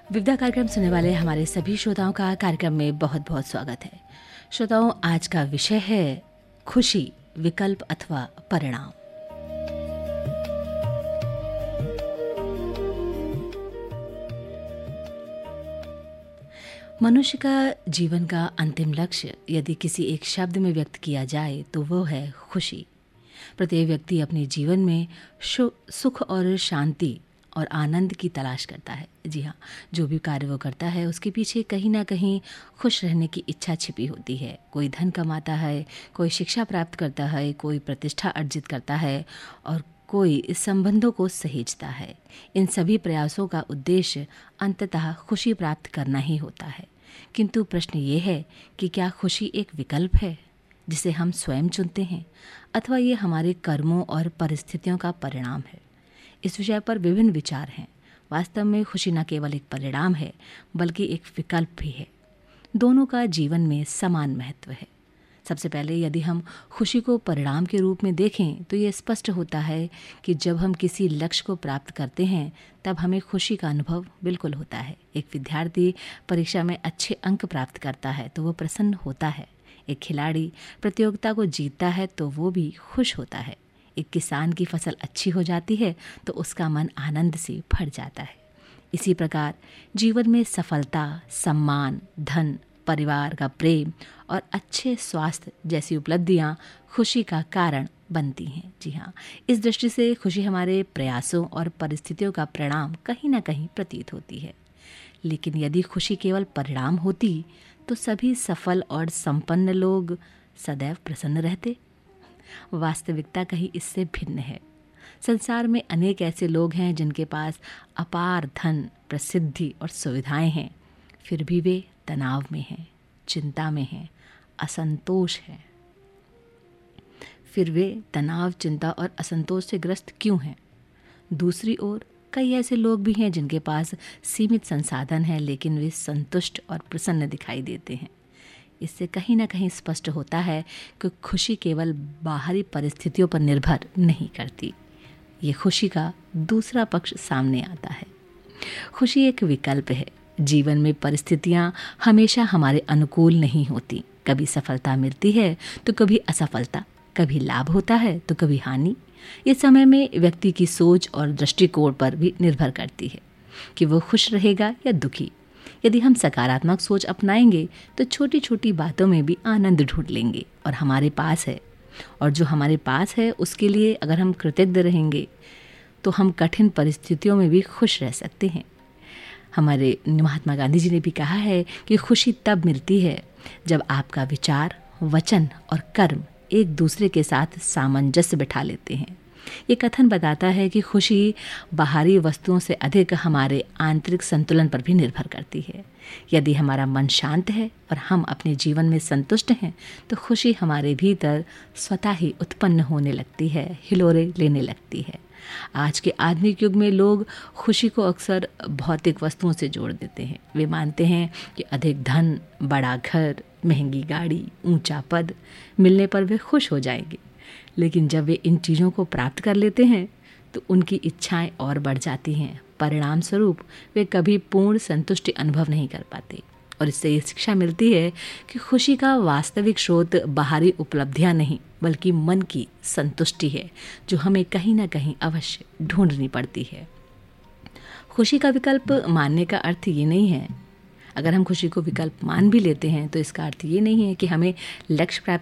विविधा कार्यक्रम सुनने वाले हमारे सभी श्रोताओं का कार्यक्रम में बहुत बहुत स्वागत है। श्रोताओं, आज का विषय है खुशी, विकल्प अथवा परिणाम। मनुष्य का जीवन का अंतिम लक्ष्य यदि किसी एक शब्द में व्यक्त किया जाए तो वो है खुशी। प्रत्येक व्यक्ति अपने जीवन में सुख और शांति और आनंद की तलाश करता है। जी हाँ, जो भी कार्य वो करता है उसके पीछे कहीं ना कहीं खुश रहने की इच्छा छिपी होती है। कोई धन कमाता है, कोई शिक्षा प्राप्त करता है, कोई प्रतिष्ठा अर्जित करता है और कोई इस संबंधों को सहेजता है। इन सभी प्रयासों का उद्देश्य अंततः खुशी प्राप्त करना ही होता है। किंतु प्रश्न ये है कि क्या खुशी एक विकल्प है जिसे हम स्वयं चुनते हैं, अथवा ये हमारे कर्मों और परिस्थितियों का परिणाम है? इस विषय पर विभिन्न विचार हैं। वास्तव में खुशी न केवल एक परिणाम है बल्कि एक विकल्प भी है। दोनों का जीवन में समान महत्व है। सबसे पहले यदि हम खुशी को परिणाम के रूप में देखें तो ये स्पष्ट होता है कि जब हम किसी लक्ष्य को प्राप्त करते हैं तब हमें खुशी का अनुभव बिल्कुल होता है। एक विद्यार्थी परीक्षा में अच्छे अंक प्राप्त करता है तो वो प्रसन्न होता है। एक खिलाड़ी प्रतियोगिता को जीतता है तो वो भी खुश होता है। एक किसान की फसल अच्छी हो जाती है तो उसका मन आनंद से भर जाता है। इसी प्रकार जीवन में सफलता, सम्मान, धन, परिवार का प्रेम और अच्छे स्वास्थ्य जैसी उपलब्धियां खुशी का कारण बनती हैं। जी हाँ, इस दृष्टि से खुशी हमारे प्रयासों और परिस्थितियों का परिणाम कहीं ना कहीं प्रतीत होती है। लेकिन यदि खुशी केवल परिणाम होती तो सभी सफल और संपन्न लोग सदैव प्रसन्न रहते। वास्तविकता कहीं इससे भिन्न है। संसार में अनेक ऐसे लोग हैं जिनके पास अपार धन, प्रसिद्धि और सुविधाएं हैं, फिर भी वे तनाव में हैं, चिंता में हैं, असंतोष हैं। फिर वे तनाव, चिंता और असंतोष से ग्रस्त क्यों हैं? दूसरी ओर कई ऐसे लोग भी हैं जिनके पास सीमित संसाधन हैं लेकिन वे संतुष्ट और प्रसन्न दिखाई देते हैं। इससे कहीं ना कहीं स्पष्ट होता है कि खुशी केवल बाहरी परिस्थितियों पर निर्भर नहीं करती। ये खुशी का दूसरा पक्ष सामने आता है। खुशी एक विकल्प है। जीवन में परिस्थितियाँ हमेशा हमारे अनुकूल नहीं होती। कभी सफलता मिलती है तो कभी असफलता, कभी लाभ होता है तो कभी हानि। ये समय में व्यक्ति की सोच और दृष्टिकोण पर भी निर्भर करती है कि वो खुश रहेगा या दुखी। यदि हम सकारात्मक सोच अपनाएंगे तो छोटी छोटी बातों में भी आनंद ढूंढ लेंगे और हमारे पास है, और जो हमारे पास है उसके लिए अगर हम कृतज्ञ रहेंगे तो हम कठिन परिस्थितियों में भी खुश रह सकते हैं। हमारे महात्मा गांधी जी ने भी कहा है कि खुशी तब मिलती है जब आपका विचार, वचन और कर्म एक दूसरे के साथ सामंजस्य बिठा लेते हैं। ये कथन बताता है कि खुशी बाहरी वस्तुओं से अधिक हमारे आंतरिक संतुलन पर भी निर्भर करती है। यदि हमारा मन शांत है और हम अपने जीवन में संतुष्ट हैं तो खुशी हमारे भीतर स्वतः ही उत्पन्न होने लगती है, हिलोरे लेने लगती है। आज के आधुनिक युग में लोग खुशी को अक्सर भौतिक वस्तुओं से जोड़ देते हैं। वे मानते हैं कि अधिक धन, बड़ा घर, महंगी गाड़ी, ऊंचा पद मिलने पर वे खुश हो जाएंगे। लेकिन जब वे इन चीज़ों को प्राप्त कर लेते हैं तो उनकी इच्छाएं और बढ़ जाती हैं। परिणाम स्वरूप वे कभी पूर्ण संतुष्टि अनुभव नहीं कर पाते। और इससे ये शिक्षा मिलती है कि खुशी का वास्तविक स्रोत बाहरी उपलब्धियां नहीं बल्कि मन की संतुष्टि है, जो हमें कहीं ना कहीं अवश्य ढूंढनी पड़ती है। खुशी का विकल्प मानने का अर्थ ये नहीं है, अगर हम खुशी को विकल्प मान भी लेते हैं तो इसका अर्थ ये नहीं है कि हमें लक्ष्य प्राप्त